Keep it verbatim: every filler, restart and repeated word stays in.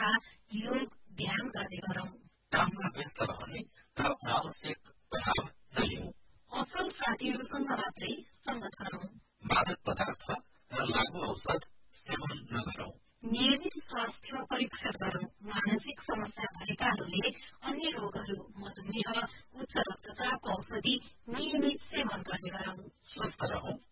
तथा योग ध्यान गर्ने गरौं। काममा व्यस्त रहने र अनावश्यक तनाव नलिउँ। असल साथीहरूसँग मात्रै संगत गरौं। मादक पदार्थ र लागू औषध सेवन नगरौं। नियमित स्वास्थ्य परीक्षण गरौं। मानसिक समस्या भएकाहरूले अन्य रोगहरू, मधुमेह, उच्च रक्तचाप औषधि नियमित सेवन गर्ने गरौं। स्वस्थ रहौं